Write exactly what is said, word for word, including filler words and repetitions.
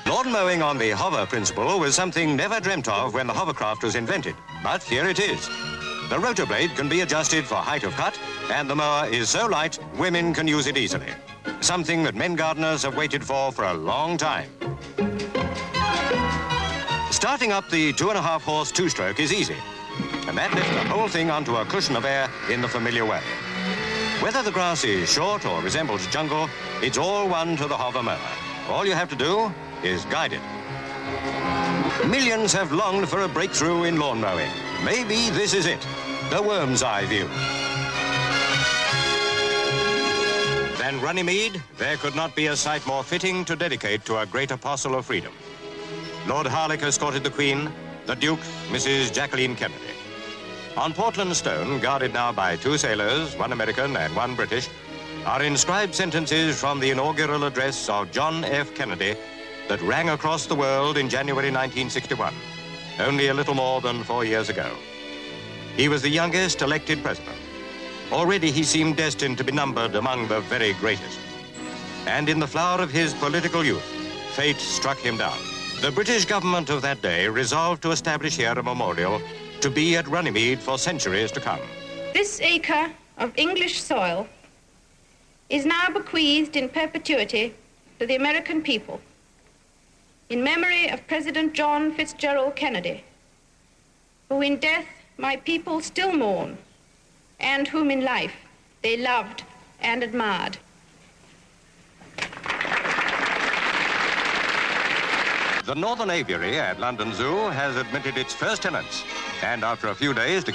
Lawn mowing on the hover principle was something never dreamt of when the hovercraft was invented, but here it is. The rotor blade can be adjusted for height of cut, and the mower is so light, women can use it easily. Something that men gardeners have waited for for a long time. Starting up the two and a half horse two-stroke is easy, and that lifts the whole thing onto a cushion of air in the familiar way. Whether the grass is short or resembles jungle, it's all one to the hover mower. All you have to do is guide it. Millions have longed for a breakthrough in lawn mowing. Maybe this is it, the worm's eye view. Than Runnymede, there could not be a site more fitting to dedicate to a great apostle of freedom. Lord Harlech escorted the Queen, the Duke, Missus Jacqueline Kennedy. On Portland stone, guarded now by two sailors, one American and one British, are inscribed sentences from the inaugural address of John F. Kennedy that rang across the world in January nineteen sixty-one, only a little more than four years ago. He was the youngest elected president. Already he seemed destined to be numbered among the very greatest. And in the flower of his political youth, fate struck him down. The British government of that day resolved to establish here a memorial to be at Runnymede for centuries to come. This acre of English soil is now bequeathed in perpetuity to the American people in memory of President John Fitzgerald Kennedy, who in death my people still mourn and whom in life they loved and admired. The Northern Aviary at London Zoo has admitted its first tenants, and after a few days to